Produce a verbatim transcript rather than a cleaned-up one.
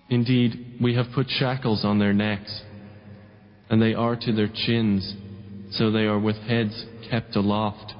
Indeed, we have put shackles on their necks, and they are to their chins, so they are with heads kept aloft.